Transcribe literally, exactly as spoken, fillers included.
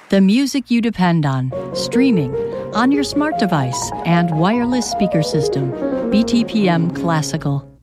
The music you depend on, streaming, on your smart device, and wireless speaker system. B T P M Classical.